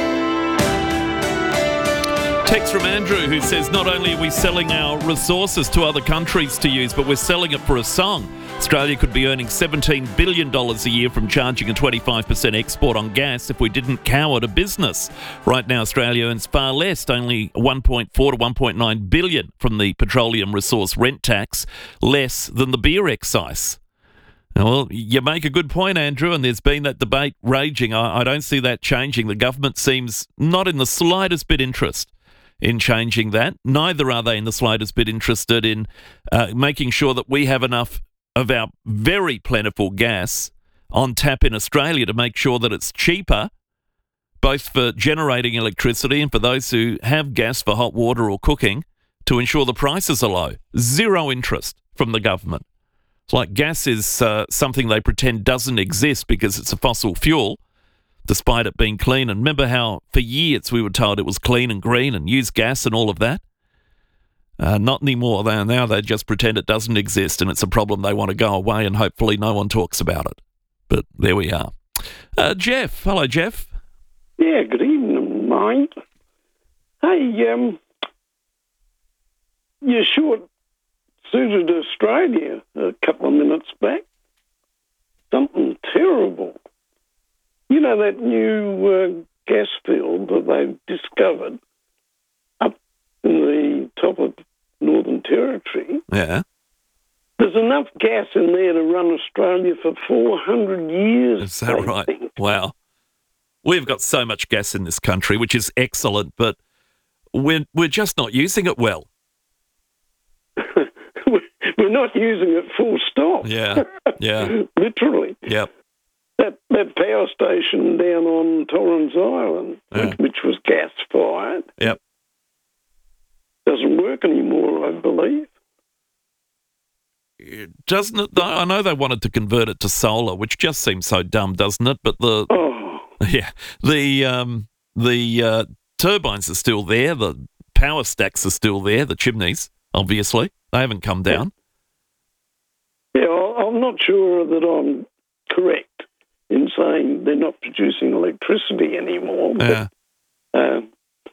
Text from Andrew who says not only are we selling our resources to other countries to use, but we're selling it for a song. Australia could be earning $17 billion a year from charging a 25% export on gas if we didn't cower to business. Right now, Australia earns far less, only 1.4 to 1.9 billion from the petroleum resource rent tax, less than the beer excise. Well, you make a good point, Andrew, and there's been that debate raging. I don't see that changing. The government seems not in the slightest bit interest in changing that. Neither are they in the slightest bit interested in making sure that we have enough of our very plentiful gas on tap in Australia to make sure that it's cheaper both for generating electricity and for those who have gas for hot water or cooking, to ensure the prices are low. Zero interest from the government. It's like gas is something they pretend doesn't exist because it's a fossil fuel, despite it being clean. And remember how for years we were told it was clean and green and use gas and all of that? Not anymore. Now they just pretend it doesn't exist and it's a problem they want to go away, and hopefully no one talks about it. But there we are. Jeff. Hello, Jeff. Yeah, good evening, mate. Hey, you short-suited Australia a couple of minutes back. Something terrible. You know that new gas field that they've discovered up in the top of Northern Territory? Yeah. There's enough gas in there to run Australia for 400 years. Is that right? Think. Wow. We've got so much gas in this country, which is excellent, but we're just not using it well. We're not using it full stop. Yeah, yeah. Literally. Yep. That power station down on Torrens Island, which was gas-fired, yep, doesn't work anymore, I believe. Doesn't it, though? I know they wanted to convert it to solar, which just seems so dumb, doesn't it? But the turbines are still there, the power stacks are still there, the chimneys, obviously. They haven't come down. Yeah, I'm not sure that I'm correct in saying they're not producing electricity anymore. Yeah. But,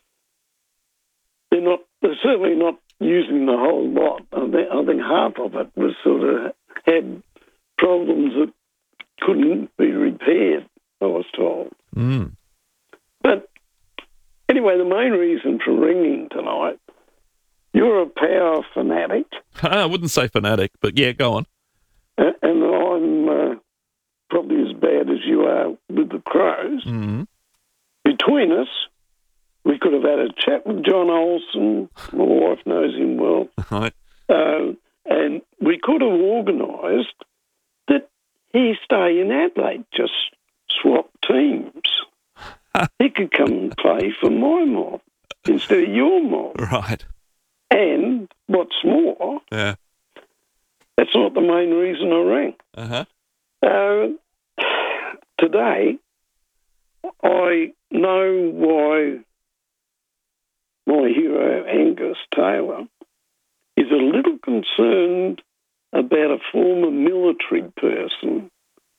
they're certainly not using the whole lot. I think half of it was sort of had problems that couldn't be repaired, I was told. Mm. But anyway, the main reason for ringing tonight, you're a power fanatic. I wouldn't say fanatic, but yeah, go on. And I'm probably as bad as you are with the Crows. Mm-hmm. Between us, we could have had a chat with John Olsen. My wife knows him well. Right. And we could have organised that he stay in Adelaide, just swap teams. He could come and play for my mob instead of your mob. Right. And what's more, yeah, that's not the main reason I rang. Uh-huh. Today, I know why my hero, Angus Taylor, is a little concerned about a former military person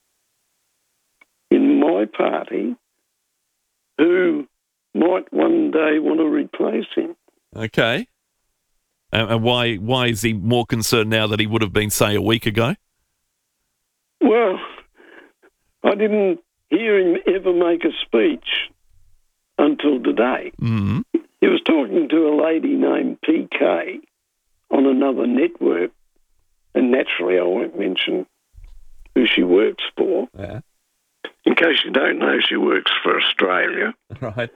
in my party who might one day want to replace him. Okay. And why is he more concerned now than he would have been, say, a week ago? Well, I didn't hear him ever make a speech until today. Mm-hmm. He was talking to a lady named PK on another network, and naturally I won't mention who she works for. Yeah. In case you don't know, she works for Australia. Right.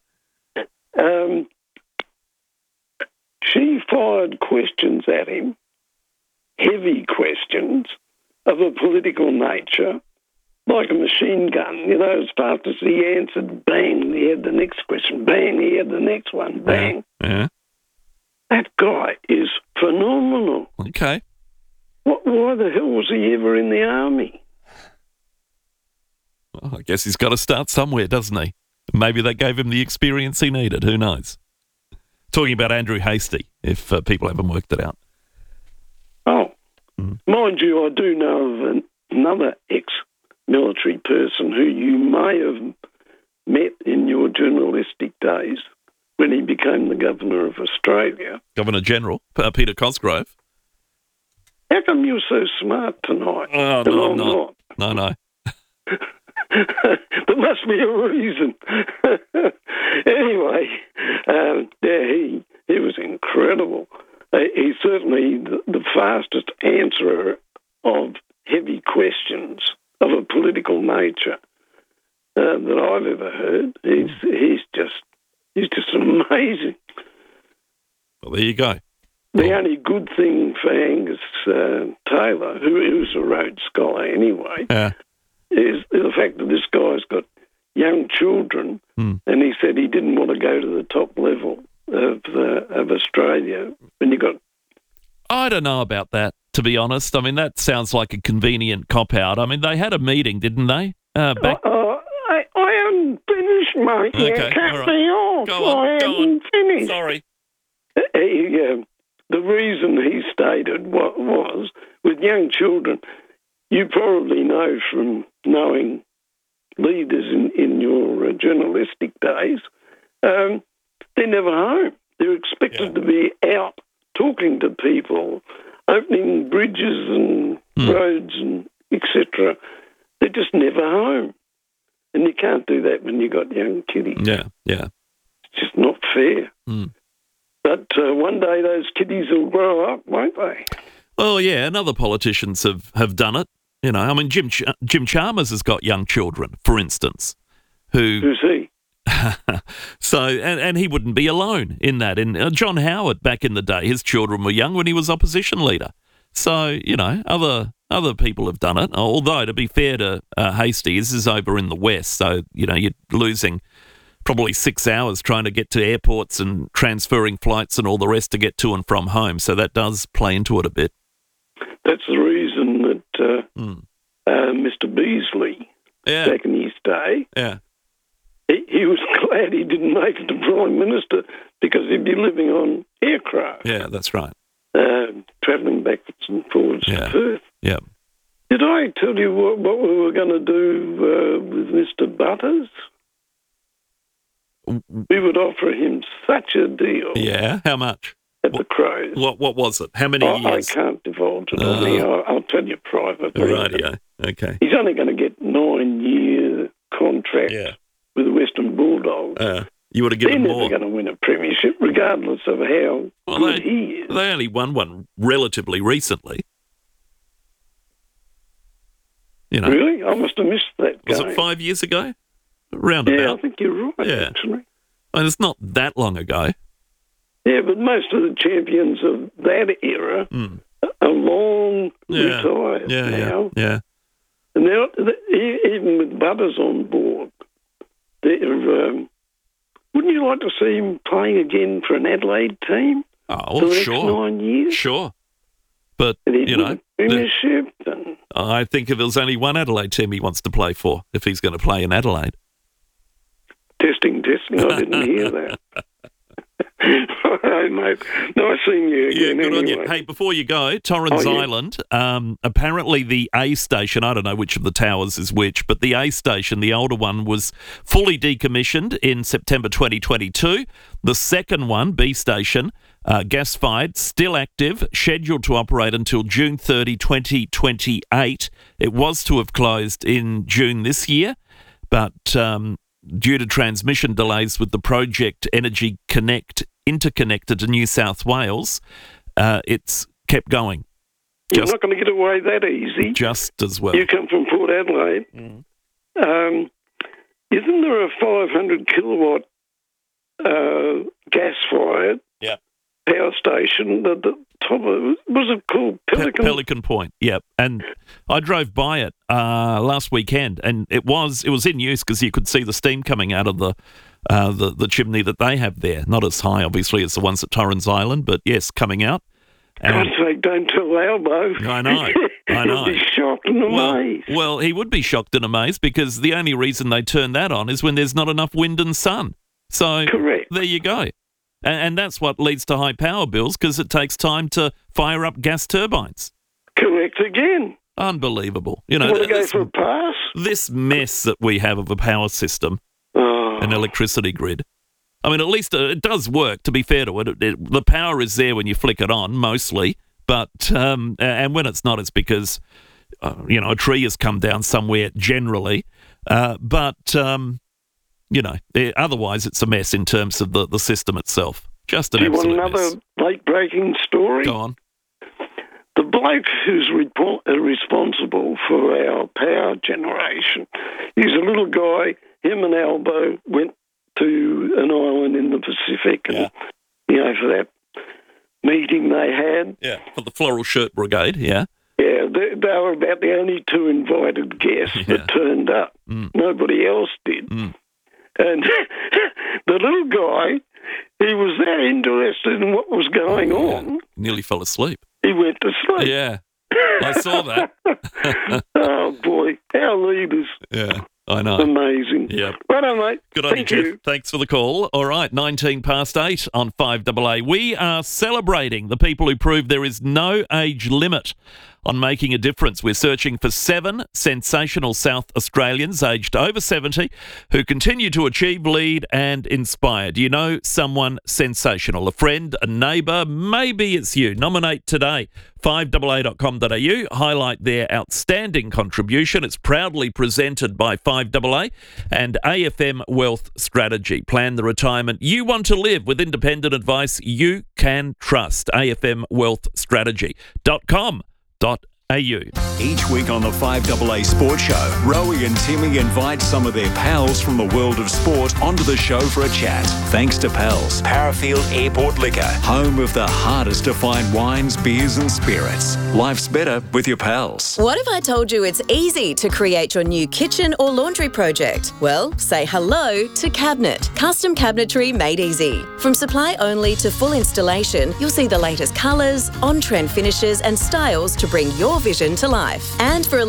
She fired questions at him, heavy questions of a political nature, like a machine gun. You know, as fast as he answered, bang, he had the next question, bang, he had the next one, bang. Yeah. That guy is phenomenal. Okay. Why the hell was he ever in the army? Well, I guess he's got to start somewhere, doesn't he? Maybe that gave him the experience he needed. Who knows? Talking about Andrew Hastie, if people haven't worked it out. Oh, mind you, I do know of another ex-military person who you may have met in your journalistic days when he became the Governor of Australia. Governor-General, Peter Cosgrove. How come you're so smart tonight? Oh, no, I'm not. No. There must be a reason. Anyway, he was incredible. He's certainly the fastest answerer of heavy questions of a political nature that I've ever heard. He's just amazing. Well, there you go. The only good thing for Angus Taylor, who's a Rhodes Scholar anyway, is the fact that this guy's got young children Hmm. and he said he didn't want to go to the top level of Australia when you got. I don't know about that, to be honest. I mean, that sounds like a convenient cop-out. I mean, they had a meeting, didn't they? Back. I haven't finished, mate. Okay, You cut all right. me off. Go on, I go haven't finished. Sorry. The reason he stated what was, with young children, you probably know from knowing leaders in your journalistic days, they're never home. They're expected to be out talking to people, opening bridges and roads and etc. They're just never home. And you can't do that when you've got young kiddies. Yeah. It's just not fair. But one day those kiddies will grow up, won't they? Well, yeah, and other politicians have done it. You know, I mean, Jim Chalmers has got young children, for instance. Who's he? So, and he wouldn't be alone in that. And John Howard, back in the day, his children were young when he was opposition leader. So, you know, other people have done it. Although, to be fair to Hastie, this is over in the west. So, you know, you're losing probably 6 hours trying to get to airports and transferring flights and all the rest to get to and from home. So that does play into it a bit. That's the reason that Mr. Beasley, back in his day, he was glad he didn't make it to Prime Minister because he'd be living on aircraft. Yeah, that's right. Travelling backwards and forwards to Perth. Yeah. Did I tell you what we were going to do with Mr. Butters? We would offer him such a deal. Yeah, how much? At the Crows. What was it? How many years? I can't divulge it on here. I'll tell you privately. Rightio. Okay. He's only going to get 9-year contract with the Western Bulldogs. You would have given They're more. never going to win a premiership, regardless of how good he is. They only won one relatively recently. You know. Really? I must have missed that game. Was it 5 years ago? Roundabout. Yeah, I think you're right, actually. I mean, it's not that long ago. Yeah, but most of the champions of that era are long retired now. Yeah. And now, even with Butters on board, wouldn't you like to see him playing again for an Adelaide team? Oh, for the next sure. 9 years? Sure. But, And you know, premiership and I think if there's only one Adelaide team he wants to play for, if he's going to play in Adelaide. testing. I didn't hear that. Hey, mate. Nice seeing you again. Good on you. anyway. Hey, before you go, Torrens Island, apparently the A station, I don't know which of the towers is which, but the A station, the older one, was fully decommissioned in September 2022. The second one, B station, gas-fired, still active, scheduled to operate until June 30, 2028. It was to have closed in June this year, but due to transmission delays with the Project Energy Connect interconnected to New South Wales, it's kept going. You're not going to get away that easy. Just as well. You come from Port Adelaide. Isn't there a 500 kilowatt gas-fired power station at the top of it? Was it called Pelican? Pelican Point, yeah. And I drove by it last weekend, and it was in use because you could see the steam coming out of the chimney that they have there. Not as high, obviously, as the ones at Torrens Island, but yes, coming out. God's sake, don't tell Albo. I know. He'll be shocked and amazed. Well, he would be shocked and amazed because the only reason they turn that on is when there's not enough wind and sun. So correct. There you go. And that's what leads to high power bills because it takes time to fire up gas turbines. Correct again. Unbelievable. You know, want to go for a pass? This mess that we have of a power system, an electricity grid. I mean, at least it does work, to be fair to it. The power is there when you flick it on, mostly. But, and when it's not, it's because, a tree has come down somewhere generally. Otherwise it's a mess in terms of the system itself. Just an absolute mess. Do you want another late-breaking story? Go on. The bloke who's responsible for our power generation, he's a little guy. Him and Albo went to an island in the Pacific, and for that meeting they had. Yeah, for the Floral Shirt Brigade, yeah. Yeah, they were about the only two invited guests that turned up. Nobody else did. And the little guy, he was that interested in what was going on. Nearly fell asleep. He went to sleep. Yeah, I saw that. Oh, boy. Our leaders. Yeah, I know. Amazing. Yeah. Righto, mate. Good on Thank you, you. Jeff. Thanks for the call. All right, 8 on 5AA. We are celebrating the people who prove there is no age limit on making a difference. We're searching for 7 sensational South Australians aged over 70 who continue to achieve, lead and inspire. Do you know someone sensational? A friend, a neighbour? Maybe it's you. Nominate today. 5AA.com.au. Highlight their outstanding contribution. It's proudly presented by 5AA and AFM Wealth Strategy. Plan the retirement you want to live with independent advice you can trust. AFMWealthStrategy.com.au. Each week on the 5AA Sports Show, Rowie and Timmy invite some of their pals from the world of sport onto the show for a chat. Thanks to Pals, Parafield Airport Liquor, home of the hardest to find wines, beers and spirits. Life's better with your pals. What if I told you it's easy to create your new kitchen or laundry project? Well, say hello to Cabinet. Custom cabinetry made easy. From supply only to full installation, you'll see the latest colours, on-trend finishes and styles to bring your vision to life. And for a